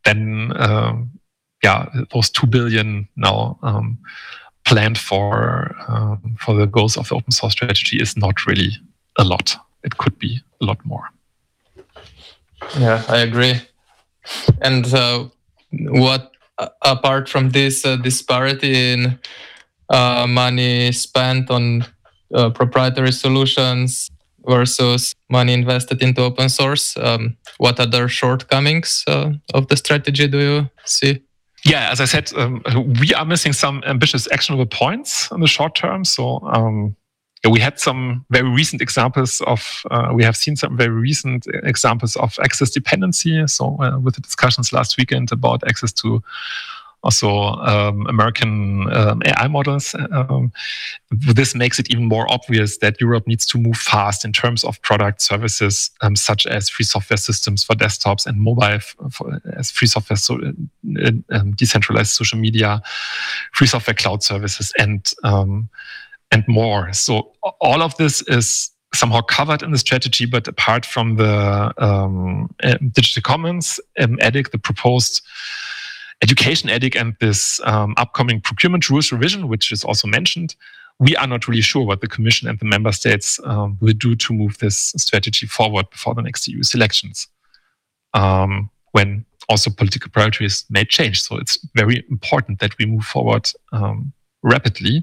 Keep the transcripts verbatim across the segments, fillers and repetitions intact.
then um, yeah, those two billion now um, planned for um, for the goals of the open source strategy is not really a lot. It could be a lot more. Yeah, I agree. And uh, what uh, apart from this uh, disparity in uh, money spent on uh, proprietary solutions versus money invested into open source, um, what other shortcomings uh, of the strategy do you see? Yeah, as I said, um, we are missing some ambitious actionable points in the short term. So um, yeah, we had some very recent examples of, uh, we have seen some very recent examples of access dependency. So uh, with the discussions last weekend about access to also um, American um, A I models, um, this makes it even more obvious that Europe needs to move fast in terms of product services, um, such as free software systems for desktops and mobile, f- for, as free software, so, uh, um, decentralized social media, free software cloud services, and um, and more. So all of this is somehow covered in the strategy, but apart from the um, uh, Digital Commons, um, E D I C, the proposed Education E D I C, and this um, upcoming procurement rules revision, which is also mentioned, we are not really sure what the Commission and the member states um, will do to move this strategy forward before the next E U elections, um, when also political priorities may change. So it's very important that we move forward um, rapidly.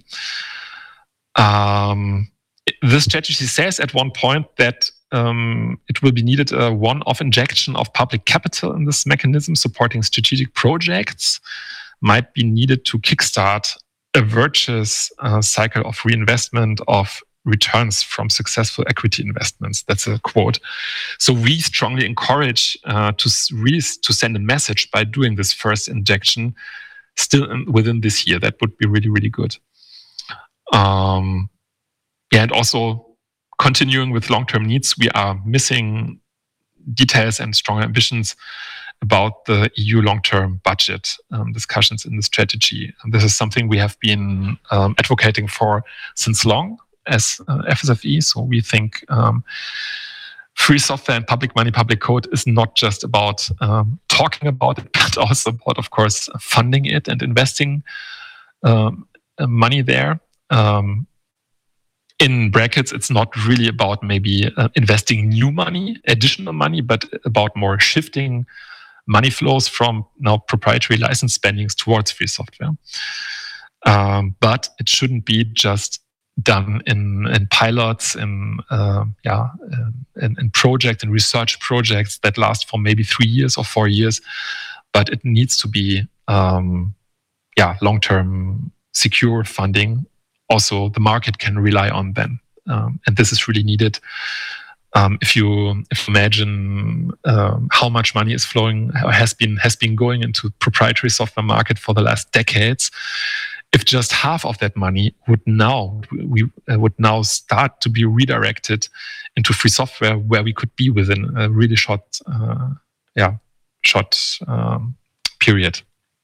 Um, this strategy says at one point that Um, it will be needed a one-off injection of public capital in this mechanism supporting strategic projects, might be needed to kickstart a virtuous uh, cycle of reinvestment of returns from successful equity investments. That's a quote. So we strongly encourage uh, to really to send a message by doing this first injection still in, within this year. That would be really, really good. Um, yeah, and also continuing with long-term needs, we are missing details and strong ambitions about the E U long-term budget um, discussions in the strategy. And this is something we have been um, advocating for since long as uh, F S F E. So we think um, free software and public money, public code is not just about um, talking about it, but also about, of course, funding it and investing um, money there. Um, In brackets, it's not really about maybe uh, investing new money, additional money, but about more shifting money flows from now proprietary license spendings towards free software. Um, but it shouldn't be just done in, in pilots, in uh, yeah, in, in projects and research projects that last for maybe three years or four years. But it needs to be um, yeah, long-term secure funding. Also, the market can rely on them, um, and this is really needed. Um, if you if you imagine um, how much money is flowing, has been has been going into proprietary software market for the last decades, if just half of that money would now we uh, would now start to be redirected into free software, where we could be within a really short, uh, yeah, short um, period.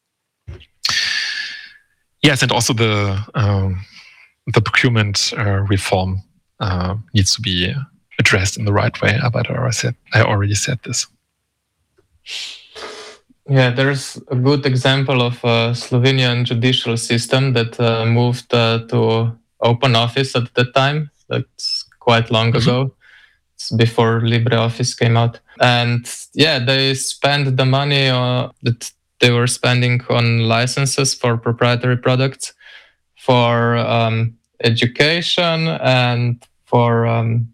Yes, and also the um, the procurement uh, reform uh, needs to be addressed in the right way. But I already said, I already said this. Yeah, there's a good example of a Slovenian judicial system that uh, moved uh, to open office at the time. That's quite long Mm-hmm. ago. It's before LibreOffice came out. And yeah, they spent the money uh, that they were spending on licenses for proprietary products for um, education and for um,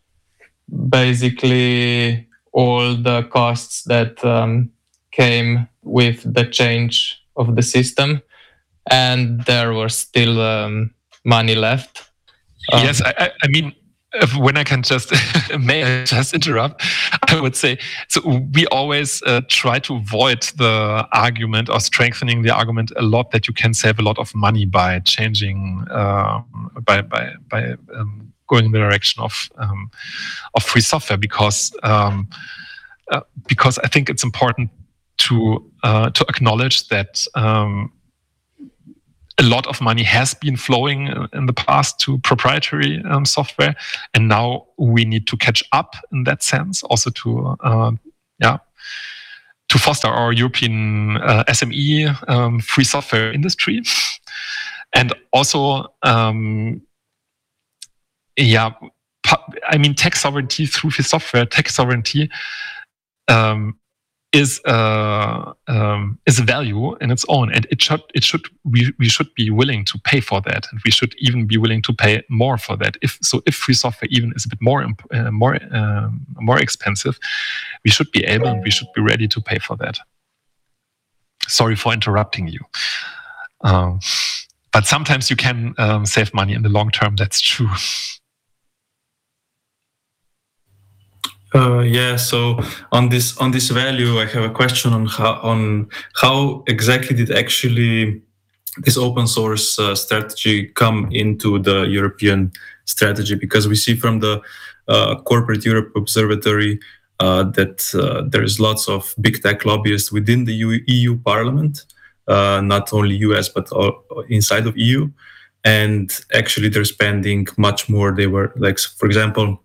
basically all the costs that um, came with the change of the system. And there was still um, money left. Um, yes, I, I mean, if, when I can just, may I just interrupt? I would say, so we always uh, try to avoid the argument or strengthening the argument a lot that you can save a lot of money by changing, uh, by by by um, going in the direction of um, of free software, because um, uh, because I think it's important to uh, to acknowledge that. Um, A lot of money has been flowing in the past to proprietary um, software, and now we need to catch up in that sense. Also to, uh, yeah, to foster our European uh, S M E um, free software industry, and also, um, yeah, I mean, tech sovereignty through free software, tech sovereignty um, is a um, is a value in its own, and it should it should we we should be willing to pay for that, and we should even be willing to pay more for that. If so, if free software even is a bit more uh, more um, more expensive, we should be able and we should be ready to pay for that. Sorry for interrupting you, um, but sometimes you can um, save money in the long term. That's true. Uh, yeah. So on this on this value, I have a question on how on how exactly did actually this open source uh, strategy come into the European strategy? Because we see from the uh, Corporate Europe Observatory uh, that uh, there is lots of big tech lobbyists within the E U Parliament, uh, not only U S but all, inside of E U, and actually they're spending much more. They were like, for example.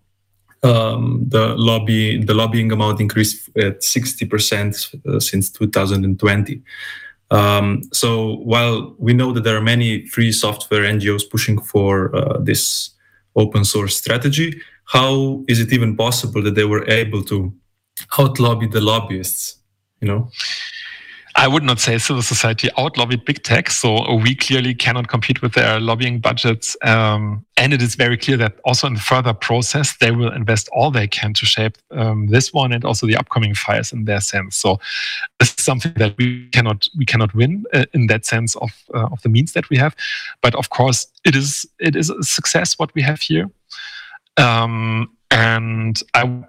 Um, the lobby, the lobbying amount increased at sixty percent uh, since two thousand twenty. Um, so while we know that there are many free software N G Os pushing for uh, this open source strategy, how is it even possible that they were able to out lobby the lobbyists? You know. I would not say civil society out-lobbied big tech, so we clearly cannot compete with their lobbying budgets. Um, and it is very clear that also in the further process, they will invest all they can to shape um, this one and also the upcoming fires in their sense. So this is something that we cannot we cannot win uh, in that sense of uh, of the means that we have. But of course, it is it is a success what we have here. Um, and I,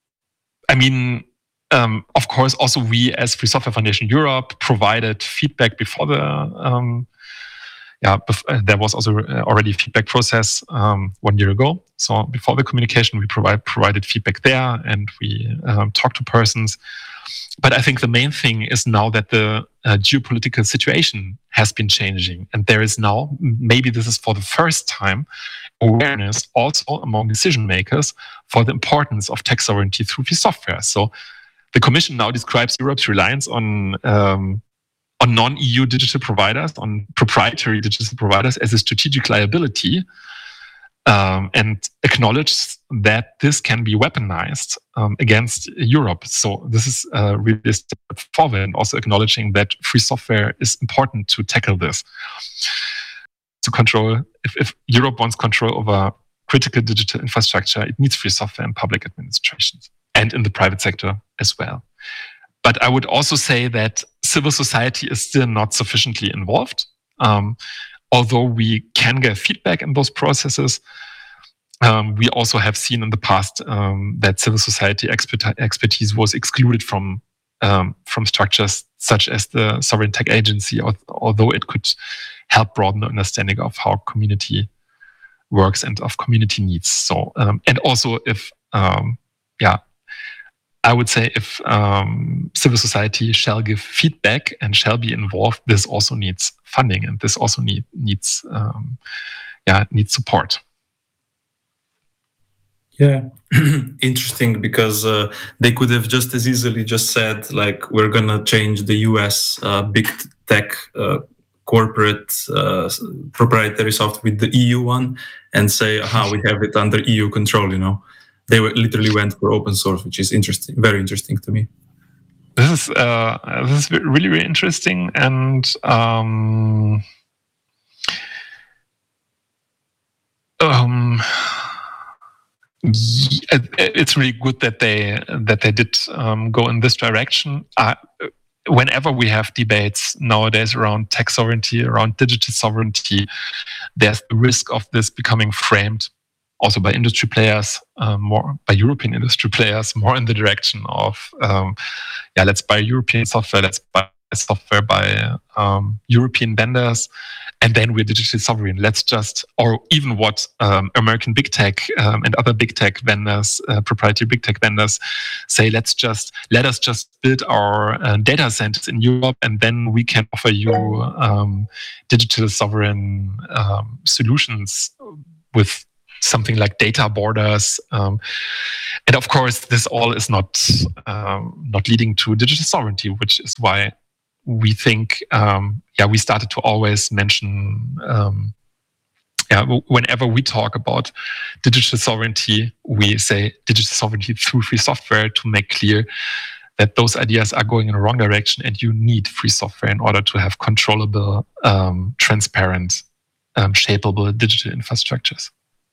I mean. Um, of course, also we as Free Software Foundation Europe provided feedback before the, um, yeah, bef- uh, there was also uh, already a feedback process um, one year ago. So before the communication, we provide, provided feedback there and we um, talked to persons. But I think the main thing is now that the uh, geopolitical situation has been changing. And there is now, maybe this is for the first time, awareness also among decision makers for the importance of tech sovereignty through free software. So the Commission now describes Europe's reliance on um, on non-E U digital providers, on proprietary digital providers, as a strategic liability, um, and acknowledges that this can be weaponized um, against Europe. So this is uh, really a step forward, and also acknowledging that free software is important to tackle this. To control, if, if Europe wants control over critical digital infrastructure, it needs free software in public administrations and in the private sector as well. But I would also say that civil society is still not sufficiently involved. Um, although we can get feedback in those processes, um, we also have seen in the past um, that civil society expert- expertise was excluded from um, from structures such as the Sovereign Tech Agency, or, although it could help broaden the understanding of how community works and of community needs. So, um, and also if, um, yeah, I would say if um, civil society shall give feedback and shall be involved, this also needs funding, and this also need, needs, um, yeah, needs support. Yeah, interesting, because uh, they could have just as easily just said, like, we're gonna change the U S uh, big tech uh, corporate uh, proprietary software with the E U one, and say, aha, we have it under E U control, you know. They were, literally went for open source, which is interesting, very interesting to me. This is uh, this is really, really interesting, and um, um, it's really good that they that they did um, go in this direction. Uh, whenever we have debates nowadays around tech sovereignty, around digital sovereignty, there's the risk of this becoming framed also by industry players, um, more by European industry players, more in the direction of, um, yeah, let's buy European software, let's buy software by um, European vendors, and then we're digitally sovereign. Let's just, or even what um, American big tech um, and other big tech vendors, uh, proprietary big tech vendors say, let's just, let us just build our uh, data centers in Europe, and then we can offer you um, digital sovereign um, solutions with something like data borders. Um, and of course, this all is not um, not leading to digital sovereignty, which is why we think, um, yeah, we started to always mention, um, yeah, whenever we talk about digital sovereignty, we say digital sovereignty through free software to make clear that those ideas are going in the wrong direction, and you need free software in order to have controllable, um, transparent, um, shapeable digital infrastructures.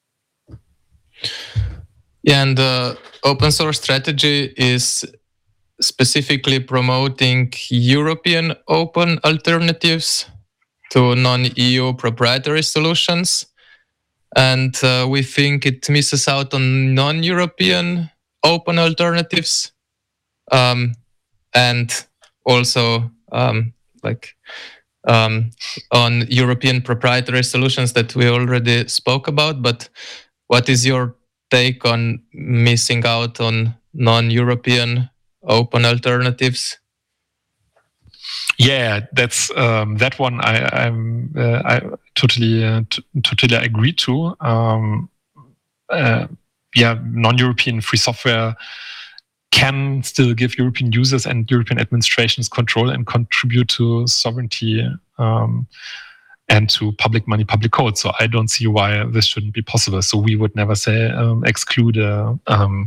Yeah, and the open source strategy is specifically promoting European open alternatives to non-E U proprietary solutions. And uh, we think it misses out on non-European open alternatives. Um, and also um, like um, on European proprietary solutions that we already spoke about. But what is your take on missing out on non-European open alternatives? Yeah, that's um, that one. I I'm, uh, I totally uh, t- totally agree to. Um, uh, yeah, non-European free software can still give European users and European administrations control and contribute to sovereignty um, and to public money, public code. So I don't see why this shouldn't be possible. So we would never say um, exclude a, um,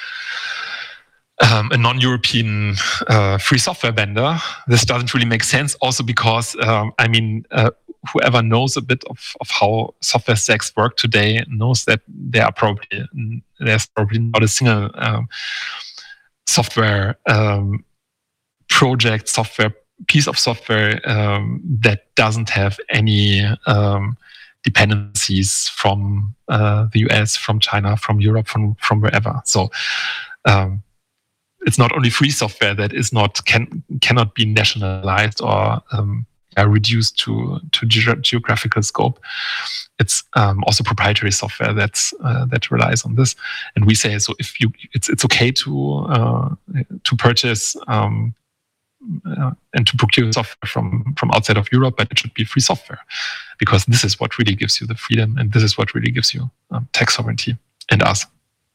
um, a non-European uh, free software vendor. This doesn't really make sense. Also because, um, I mean, uh, whoever knows a bit of, of how software stacks work today knows that there are probably there's probably not a single um, software um, project, software piece of software um, that doesn't have any um, dependencies from uh, the U S, from China, from Europe, from from wherever. So um, it's not only free software that is not can cannot be nationalized or um, yeah, reduced to to ge- geographical scope. It's um, also proprietary software that's uh, that relies on this. And we say, so if you, it's it's okay to uh, to purchase um, uh, and to procure software from from outside of Europe, but it should be free software, because this is what really gives you the freedom, and this is what really gives you um, tech sovereignty and us.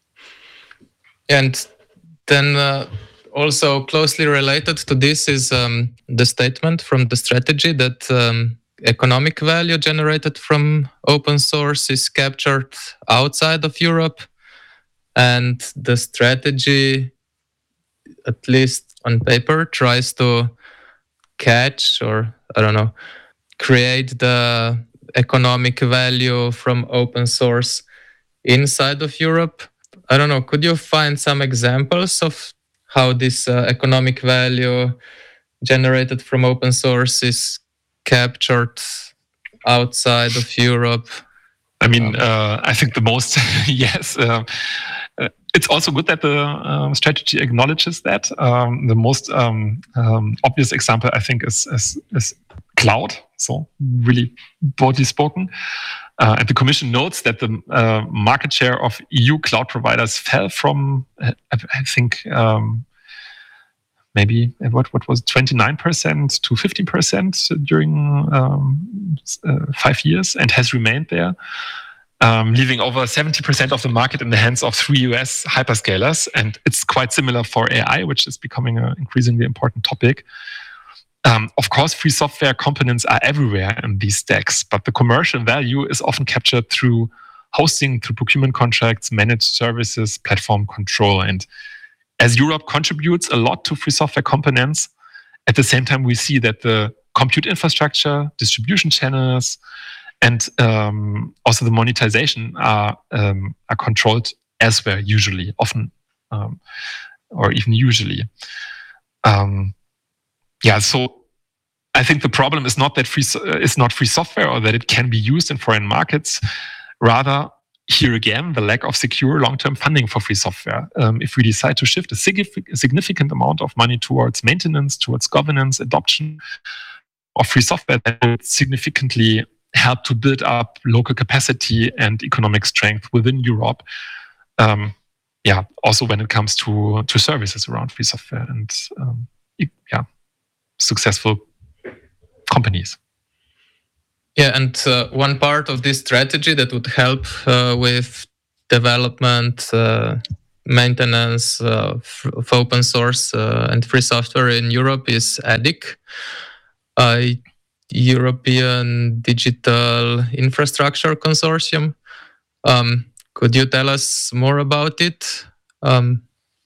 And then uh, also closely related to this is um, the statement from the strategy that um, economic value generated from open source is captured outside of Europe. And the strategy, at least on paper, tries to catch or, I don't know, create the economic value from open source inside of Europe. I don't know, could you find some examples of how this uh, economic value generated from open source is captured outside of Europe? I mean, uh, I think the most, yes. Uh, uh, it's also good that the um, strategy acknowledges that. Um, the most um, um, obvious example, I think, is, is, is cloud. So really broadly spoken. Uh, and the Commission notes that the uh, market share of E U cloud providers fell from, I, I think, um, maybe what what was twenty-nine percent to fifteen percent during um, uh, five years, and has remained there, um, leaving over seventy percent of the market in the hands of three U S hyperscalers. And it's quite similar for A I, which is becoming an increasingly important topic. Um, of course, free software components are everywhere in these stacks, but the commercial value is often captured through hosting, through procurement contracts, managed services, platform control. And as Europe contributes a lot to free software components, at the same time, we see that the compute infrastructure, distribution channels, and um, also the monetization are, um, are controlled elsewhere, usually, often, um, or even usually. Um, Yeah, so I think the problem is not that free is not free software or that it can be used in foreign markets. Rather, here again, the lack of secure long-term funding for free software. Um, if we decide to shift a significant amount of money towards maintenance, towards governance, adoption of free software, that would significantly help to build up local capacity and economic strength within Europe. Um, yeah, also when it comes to to services around free software and um, yeah. successful companies. Yeah, and uh, one part of this strategy that would help uh, with development, uh, maintenance uh, of open source uh, and free software in Europe is E D I C, uh, European Digital Infrastructure Consortium. Um, could you tell us more about it? Um,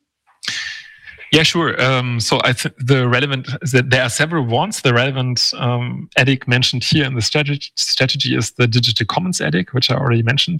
Yeah, sure. Um, so I think the relevant is that there are several ones. The relevant um, E D I C mentioned here in the strategy, strategy is the Digital Commons E D I C, which I already mentioned.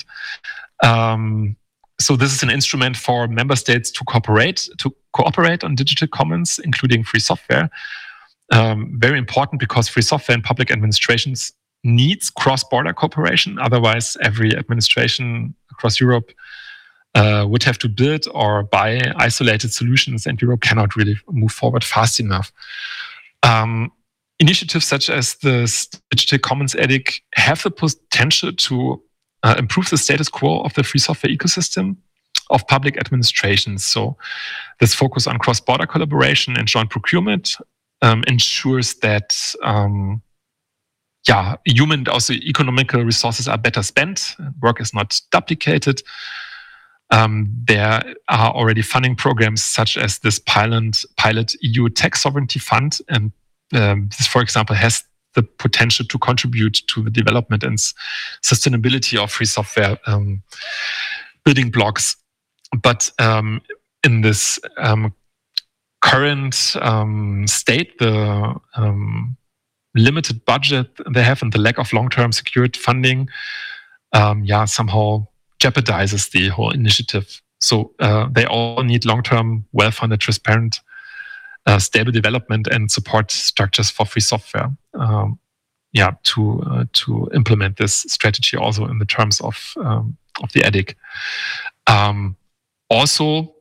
Um, so this is an instrument for member states to cooperate to cooperate on digital commons, including free software. Um, very important because free software and public administrations needs cross-border cooperation. Otherwise, every administration across Europe Uh, would have to build or buy isolated solutions, and Europe cannot really move forward fast enough. Um, initiatives such as the Digital Commons E D I C have the potential to uh, improve the status quo of the free software ecosystem of public administrations. So this focus on cross-border collaboration and joint procurement um, ensures that um, yeah, human and also economical resources are better spent, work is not duplicated. Um, there are already funding programs such as this pilot, pilot E U Tech Sovereignty Fund, and um, this, for example, has the potential to contribute to the development and sustainability of free software um, building blocks. But um, in this um, current um, state, the um, limited budget they have and the lack of long-term secured funding, um, yeah, somehow jeopardizes the whole initiative. So uh, they all need long-term, well-funded, transparent, uh, stable development and support structures for free software. Um, yeah, to uh, to implement this strategy also in the terms of um, of the E D I C. Um, also,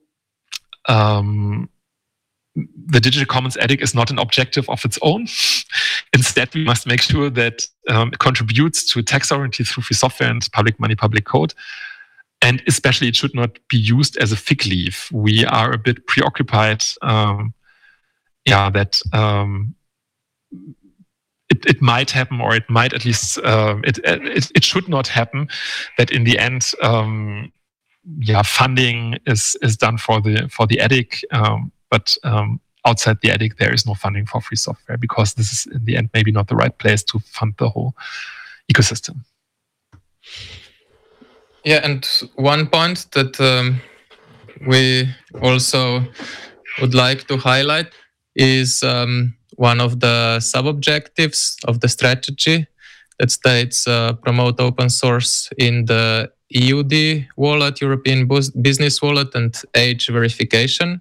um, the Digital Commons E D I C is not an objective of its own. Instead, we must make sure that um, it contributes to tech sovereignty through free software and public money, public code. And especially, it should not be used as a fig leaf. We are a bit preoccupied, um, yeah, that um, it, it might happen, or it might at least, uh, it, it it should not happen, that in the end, um, yeah, funding is is done for the for the E D I C, um, but um, outside the E D I C, there is no funding for free software, because this is in the end maybe not the right place to fund the whole ecosystem. Yeah, and one point that um, we also would like to highlight is um, one of the sub-objectives of the strategy that states uh, promote open source in the E U D wallet, European Business Wallet, and age verification.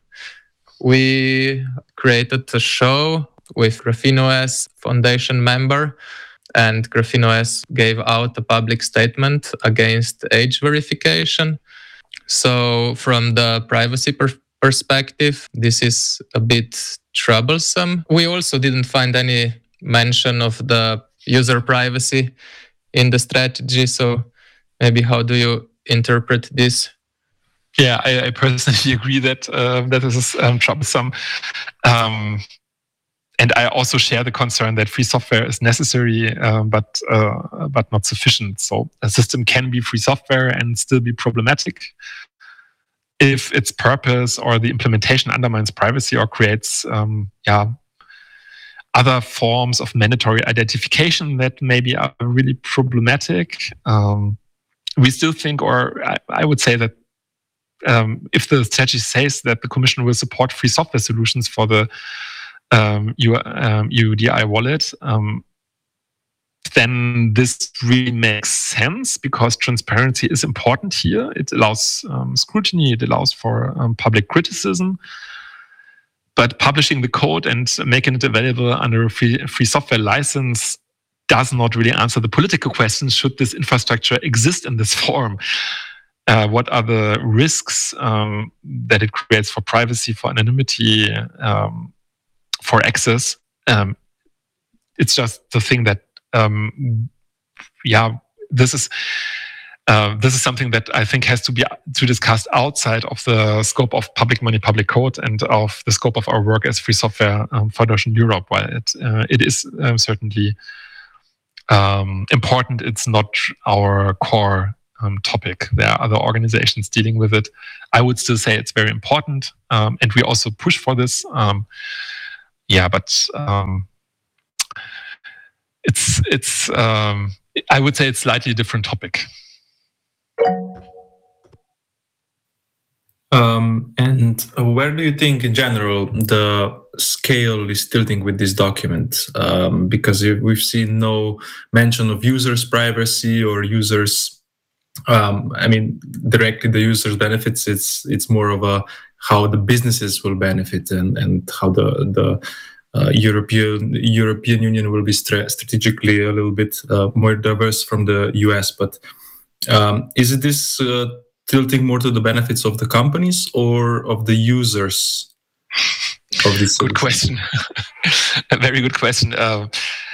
We created a show with GrapheneOS Foundation member, and GrapheneOS gave out a public statement against age verification. So from the privacy per- perspective, this is a bit troublesome. We also didn't find any mention of the user privacy in the strategy. So maybe how do you interpret this? Yeah, I, I personally agree that uh, that is um, troublesome. Um, and I also share the concern that free software is necessary, uh, but uh, but not sufficient. So a system can be free software and still be problematic if its purpose or the implementation undermines privacy or creates um, yeah, other forms of mandatory identification that maybe are really problematic. Um, we still think, or I, I would say that um, if the strategy says that the Commission will support free software solutions for the um, E U D I wallet, um, then this really makes sense, because transparency is important here. It allows um, scrutiny, it allows for um, public criticism. But publishing the code and making it available under a free, free software license does not really answer the political question: should this infrastructure exist in this form? Uh, what are the risks um, that it creates for privacy, for anonymity, um, for access? Um, it's just the thing that, um, yeah, this is uh, this is something that I think has to be to discussed outside of the scope of public money, public code, and of the scope of our work as Free Software um, Foundation Europe. While it uh, it is um, certainly um, important. It's not our core um, topic. There are other organizations dealing with it. I would still say it's very important, um, and we also push for this. Um, yeah, but um, it's it's. Um, I would say it's slightly a different topic. Um, and where do you think, in general, the scale is tilting with this document? Um, because we've seen no mention of users' privacy or users. Um, I mean, directly the users' benefits. It's it's more of a how the businesses will benefit and and how the the uh, European European Union will be stra- strategically a little bit uh, more diverse from the U S. But um, is it this? Uh, tilting more to the benefits of the companies or of the users of this Good question. A very good question. Uh,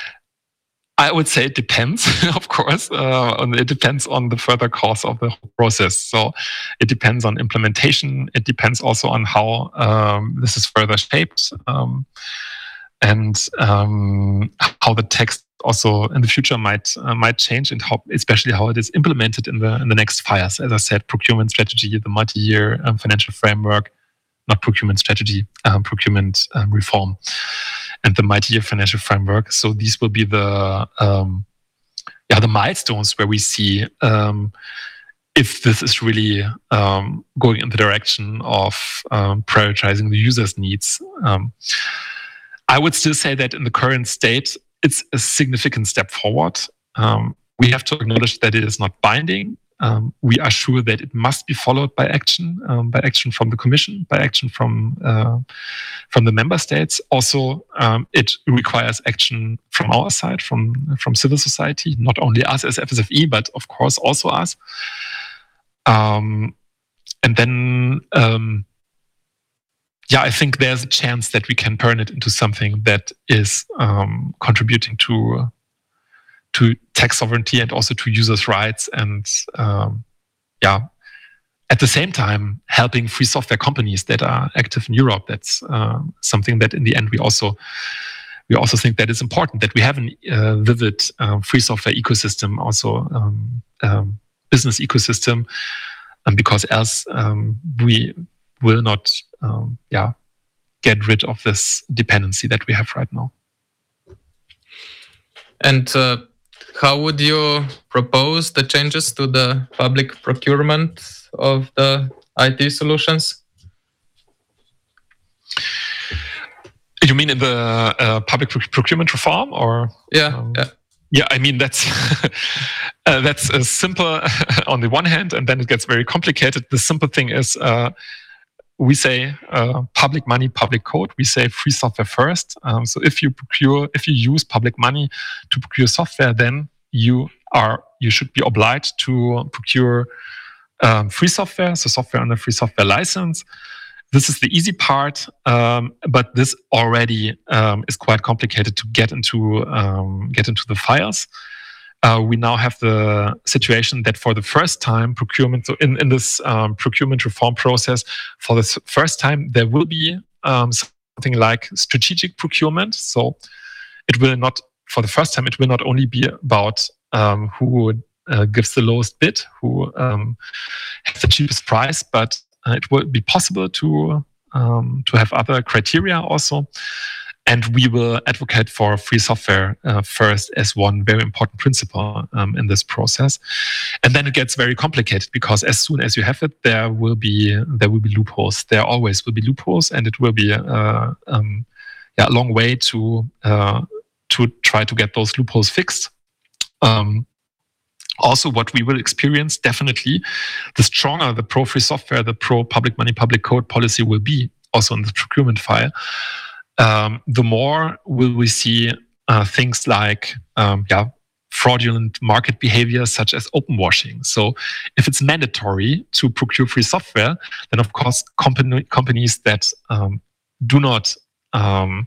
I would say it depends, of course. Uh, and it depends on the further course of the process. So it depends on implementation. It depends also on how um, this is further shaped um, and um, how the text also in the future might uh, might change, and how, especially how it is implemented in the in the next fires. As I said, procurement strategy, the multi-year um, financial framework, not procurement strategy, um, procurement um, reform, and the multi-year financial framework. So these will be the um, yeah the milestones where we see um, if this is really um, going in the direction of um, prioritizing the user's needs. Um, I would still say that in the current state, it's a significant step forward. Um, we have to acknowledge that it is not binding. Um, we are sure that it must be followed by action, um, by action from the Commission, by action from uh, from the member states. Also, um, it requires action from our side, from from civil society, not only us as F S F E, but of course also us. Um, and then. Um, Yeah, I think there's a chance that we can turn it into something that is um, contributing to to tax sovereignty and also to users' rights, and um, yeah, at the same time helping free software companies that are active in Europe. That's uh, something that in the end we also we also think that is important, that we have a uh, vivid uh, free software ecosystem, also um, um, business ecosystem, and because else um, we will not um, yeah, get rid of this dependency that we have right now. And uh, how would you propose the changes to the public procurement of the I T solutions? You mean in the uh, public procurement reform, or? Yeah, um, yeah. Yeah, I mean, that's uh, that's uh, simple on the one hand, and then it gets very complicated. The simple thing is, uh, we say uh, public money, public code. We say free software first. Um, so if you procure, if you use public money to procure software, then you are you should be obliged to procure um, free software, so software under free software license. This is the easy part, um, but this already um, is quite complicated to get into um, get into the files. Uh, we now have the situation that for the first time, procurement, so in, in this um, procurement reform process, for the first time, there will be um, something like strategic procurement. So it will not, for the first time, it will not only be about um, who uh, gives the lowest bid, who um, has the cheapest price, but uh, it will be possible to um, to have other criteria also. And we will advocate for free software uh, first as one very important principle um, in this process. And then it gets very complicated, because as soon as you have it, there will be there will be loopholes. There always will be loopholes, and it will be uh, um, yeah, a long way to uh, to try to get those loopholes fixed. Um, Also, what we will experience, definitely, the stronger the pro-free software, the pro-public money, public code policy will be, also in the procurement file, um, the more will we see uh, things like um, yeah, fraudulent market behavior, such as open washing. So if it's mandatory to procure free software, then of course company, companies that um, do not um,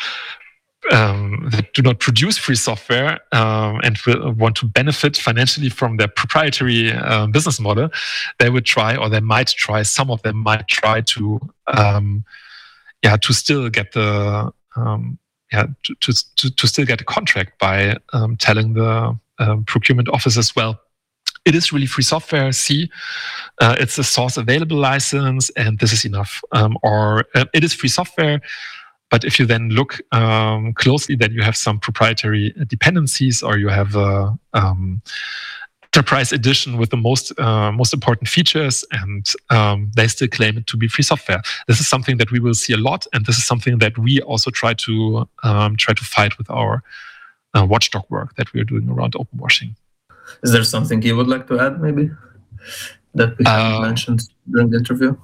Um, that do not produce free software um, and will want to benefit financially from their proprietary uh, business model, they would try, or they might try, some of them might try to, um, yeah, to still get the, um, yeah, to, to, to still get a contract by um, telling the um, procurement office as well, it is really free software. See, uh, it's a source available license, and this is enough. Um, or uh, it is free software, but if you then look um, closely, then you have some proprietary dependencies, or you have a um, enterprise edition with the most uh, most important features, and um, they still claim it to be free software. This is something that we will see a lot, and this is something that we also try to um, try to fight with our uh, watchdog work that we are doing around open washing. Is there something you would like to add, maybe, that we haven't uh, mentioned during the interview?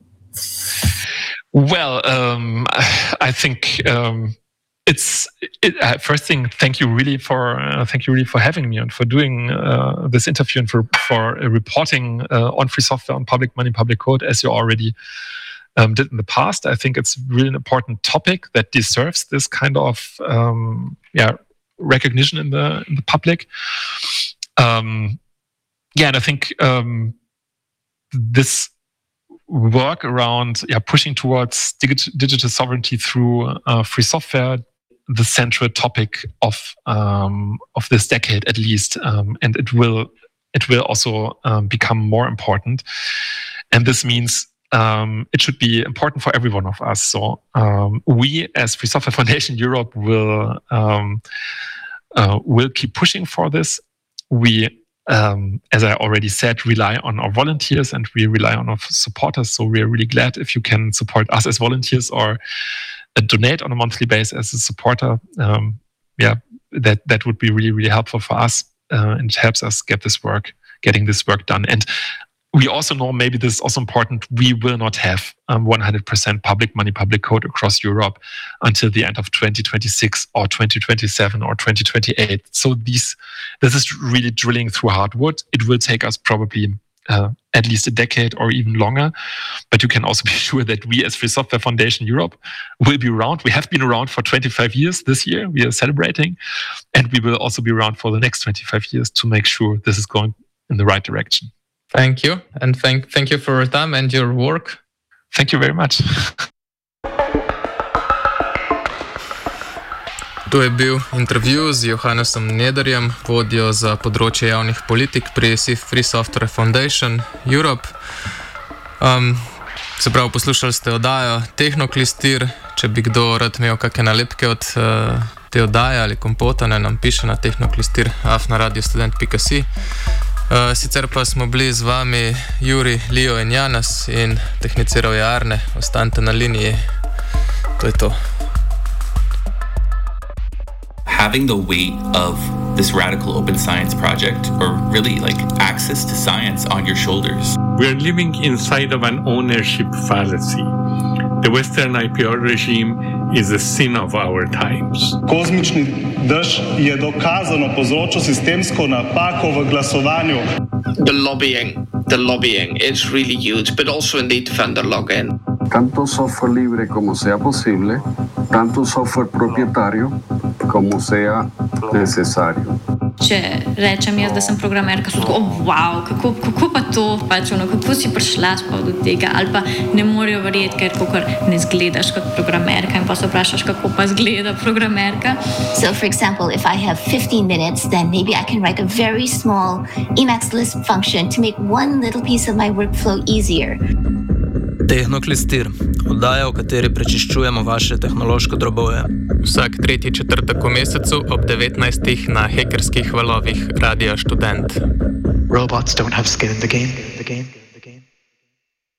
Well, um, I think um, it's it, uh, first thing. Thank you really for uh, thank you really for having me and for doing uh, this interview and for for uh, reporting uh, on free software, on public money, public code, as you already um, did in the past. I think it's really an important topic that deserves this kind of um, yeah recognition in the in the public. Um, yeah, and I think um, this work around yeah, pushing towards dig- digital sovereignty through uh, free software, the central topic of um, of this decade at least, um, and it will it will also um, become more important. And this means um, it should be important for every one of us. So um, we, as Free Software Foundation Europe, will um, uh, will keep pushing for this. We, um, as I already said, rely on our volunteers and we rely on our supporters. So we are really glad if you can support us as volunteers or uh, donate on a monthly basis as a supporter. Um, yeah, that that would be really, really helpful for us, uh, and it helps us get this work, getting this work done. And we also know, maybe this is also important, we will not have um, one hundred percent public money, public code across Europe until the end of twenty twenty-six or twenty twenty-seven or twenty twenty-eight. So these, this is really drilling through hardwood. It will take us probably uh, at least a decade or even longer. But you can also be sure that we as Free Software Foundation Europe will be around. We have been around for twenty-five years this year. We are celebrating. And we will also be around for the next twenty-five years to make sure this is going in the right direction. Thank you, and thank thank you for your time and your work. Thank you very much. To je bil intervju z Johannesom Nederjem, vodjo za področje javnih politik pri Free Software Foundation Europe. Um, se pravi, poslušali ste oddajo Tehnoklistir. Če bi kdo rad imel kakšne nalepke od uh, te oddaje ali kompota, ne nam piše na tehnoklistir afna radiostudent pika si. Uh, sicer pa smo bili z vami Juri, Leo in Janas in tehniciral je Arne. Ostanite na liniji. To je to. Having the weight of this radical open science project, or really like access to science, on your shoulders. We are living inside of an ownership fallacy. The Western I P O regime is a sin of our times. Kozmični dež je dokazano povzročil sistemsko napako v glasovanju. The lobbying, the lobbying is really huge, but also in the Defender login. Tanto software libre como sea posible, tanto software propietario como sea necesario. Če rečem jaz, da sem programerka, so tako, oh, wow, kako, kako pa to, pač ono, kako si prišla spod do tega, ali pa ne morejo verjeti, ker kakor ne zgledaš kot programerka in pa se vprašaš, kako pa zgleda programerka. So for example, if I have fifteen minutes, then maybe I can write a very small Emacs Lisp function to make one little piece of my workflow easier. Tehnoklistir, oddaja, v kateri prečiščujemo vaše tehnološko drobove. Vsak tretji četrtek v mesecu ob devetnajstih na hekerskih valovih Radia Študent. Robots don't have skin in the game.